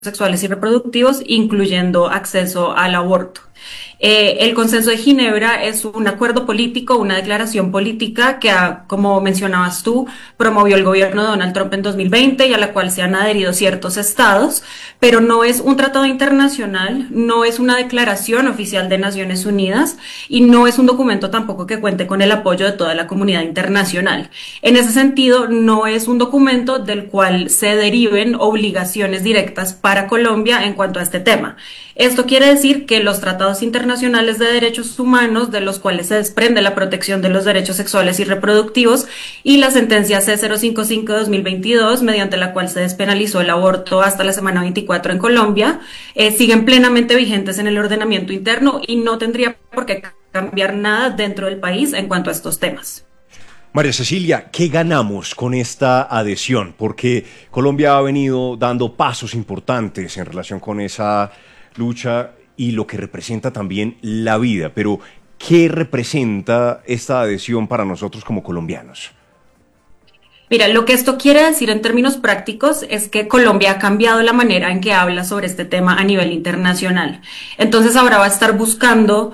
sexuales y reproductivos, incluyendo acceso al aborto. El Consenso de Ginebra es un acuerdo político, una declaración política que, como mencionabas tú, promovió el gobierno de Donald Trump en 2020 y a la cual se han adherido ciertos estados, pero no es un tratado internacional, no es una declaración oficial de Naciones Unidas y no es un documento tampoco que cuente con el apoyo de toda la comunidad internacional. En ese sentido, no es un documento del cual se deriven obligaciones directas para Colombia en cuanto a este tema. Esto quiere decir que los tratados internacionales de derechos humanos, de los cuales se desprende la protección de los derechos sexuales y reproductivos, y la sentencia C-055 de 2022, mediante la cual se despenalizó el aborto hasta la semana 24 en Colombia, siguen plenamente vigentes en el ordenamiento interno y no tendría por qué cambiar nada dentro del país en cuanto a estos temas. María Cecilia, ¿qué ganamos con esta adhesión? Porque Colombia ha venido dando pasos importantes en relación con esa lucha y lo que representa también la vida, pero ¿qué representa esta adhesión para nosotros como colombianos? Mira, lo que esto quiere decir en términos prácticos es que Colombia ha cambiado la manera en que habla sobre este tema a nivel internacional. Entonces ahora va a estar buscando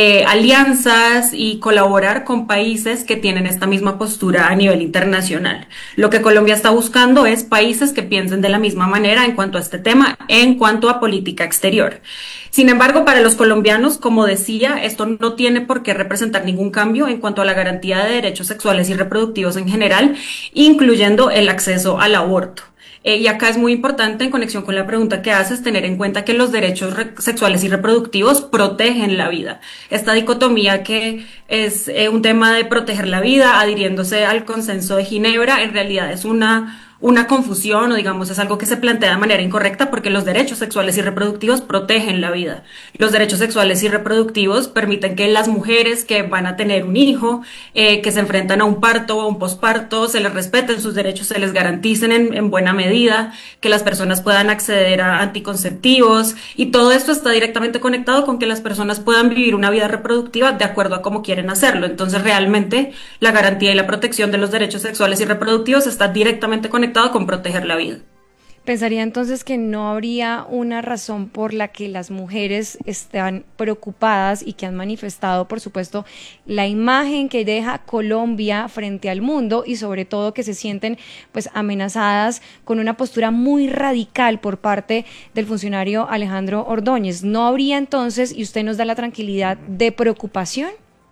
alianzas y colaborar con países que tienen esta misma postura a nivel internacional. Lo que Colombia está buscando es países que piensen de la misma manera en cuanto a este tema, en cuanto a política exterior. Sin embargo, para los colombianos, como decía, esto no tiene por qué representar ningún cambio en cuanto a la garantía de derechos sexuales y reproductivos en general, incluyendo el acceso al aborto. Y acá es muy importante, en conexión con la pregunta que haces, tener en cuenta que los derechos sexuales y reproductivos protegen la vida. Esta dicotomía que es un tema de proteger la vida, adhiriéndose al Consenso de Ginebra, en realidad es una confusión o digamos es algo que se plantea de manera incorrecta porque los derechos sexuales y reproductivos protegen la vida. Los derechos sexuales y reproductivos permiten que las mujeres que van a tener un hijo, que se enfrentan a un parto o a un posparto, se les respeten sus derechos, se les garanticen en buena medida, que las personas puedan acceder a anticonceptivos y todo esto está directamente conectado con que las personas puedan vivir una vida reproductiva de acuerdo a cómo quieren hacerlo. Entonces realmente la garantía y la protección de los derechos sexuales y reproductivos está directamente conectado con proteger la vida. Pensaría entonces que no habría una razón por la que las mujeres están preocupadas y que han manifestado, por supuesto, la imagen que deja Colombia frente al mundo y sobre todo que se sienten pues amenazadas con una postura muy radical por parte del funcionario Alejandro Ordóñez. ¿No habría entonces, y usted nos da la tranquilidad, de preocupación?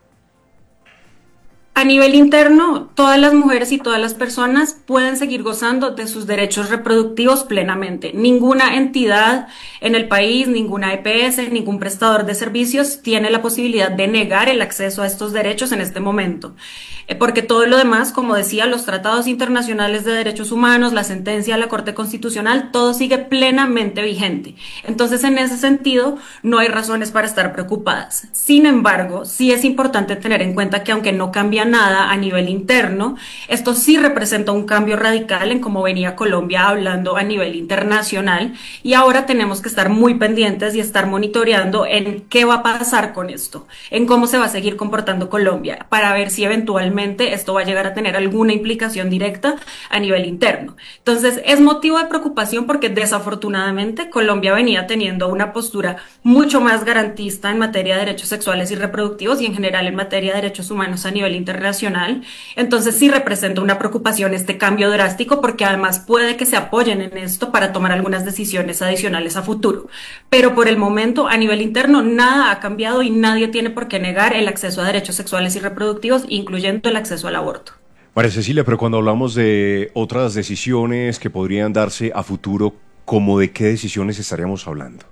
A nivel interno, todas las mujeres y todas las personas pueden seguir gozando de sus derechos reproductivos plenamente. Ninguna entidad en el país, ninguna EPS, ningún prestador de servicios tiene la posibilidad de negar el acceso a estos derechos en este momento. Porque todo lo demás, como decía, los tratados internacionales de derechos humanos, la sentencia de la Corte Constitucional, todo sigue plenamente vigente. Entonces, en ese sentido, no hay razones para estar preocupadas. Sin embargo, sí es importante tener en cuenta que aunque no cambia nada a nivel interno, esto sí representa un cambio radical en cómo venía Colombia hablando a nivel internacional y ahora tenemos que estar muy pendientes y estar monitoreando en qué va a pasar con esto, en cómo se va a seguir comportando Colombia, para ver si eventualmente esto va a llegar a tener alguna implicación directa a nivel interno. Entonces, es motivo de preocupación porque desafortunadamente Colombia venía teniendo una postura mucho más garantista en materia de derechos sexuales y reproductivos y en general en materia de derechos humanos a nivel internacional. Entonces, sí representa una preocupación este cambio drástico porque además puede que se apoyen en esto para tomar algunas decisiones adicionales a futuro. Pero por el momento, a nivel interno, nada ha cambiado y nadie tiene por qué negar el acceso a derechos sexuales y reproductivos, incluyendo el acceso al aborto. María Cecilia, pero cuando hablamos de otras decisiones que podrían darse a futuro, ¿cómo de qué decisiones estaríamos hablando?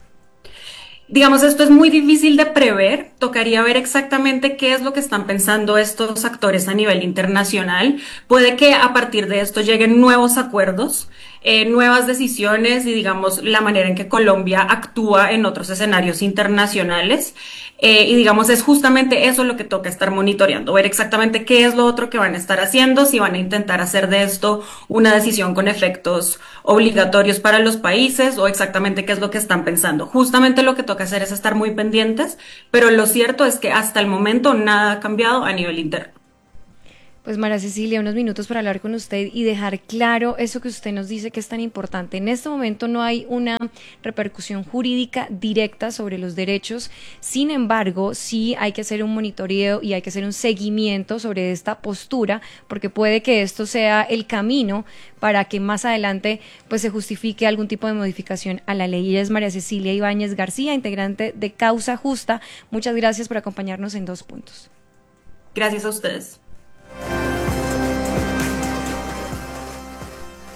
Digamos, esto es muy difícil de prever, tocaría ver exactamente qué es lo que están pensando estos actores a nivel internacional. Puede que a partir de esto lleguen nuevos acuerdos, nuevas decisiones y digamos la manera en que Colombia actúa en otros escenarios internacionales. Y digamos, es justamente eso lo que toca estar monitoreando, ver exactamente qué es lo otro que van a estar haciendo, si van a intentar hacer de esto una decisión con efectos obligatorios para los países o exactamente qué es lo que están pensando. Justamente lo que toca hacer es estar muy pendientes, pero lo cierto es que hasta el momento nada ha cambiado a nivel interno. Pues María Cecilia, unos minutos para hablar con usted y dejar claro eso que usted nos dice que es tan importante. En este momento no hay una repercusión jurídica directa sobre los derechos, sin embargo, sí hay que hacer un monitoreo y hay que hacer un seguimiento sobre esta postura, porque puede que esto sea el camino para que más adelante pues se justifique algún tipo de modificación a la ley. Ella es María Cecilia Ibáñez García, integrante de Causa Justa. Muchas gracias por acompañarnos en Dos Puntos. Gracias a ustedes.